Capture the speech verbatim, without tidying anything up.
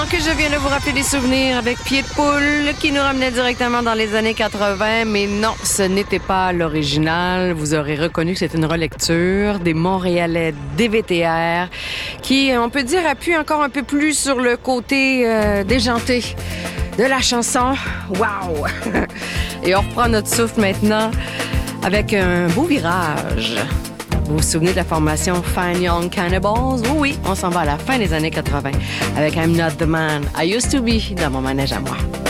Que je viens de vous rappeler des souvenirs avec Pied de Poule qui nous ramenait directement dans les années quatre-vingts, mais non, ce n'était pas l'original. Vous aurez reconnu que c'est une relecture des Montréalais D V T R qui, on peut dire, appuie encore un peu plus sur le côté euh, déjanté de la chanson. Wow! Et on reprend notre souffle maintenant avec un beau virage. Vous vous souvenez de la formation Fine Young Cannibals? Oui, oui, on s'en va à la fin des années quatre-vingts avec I'm Not the Man I Used to Be dans mon manège à moi.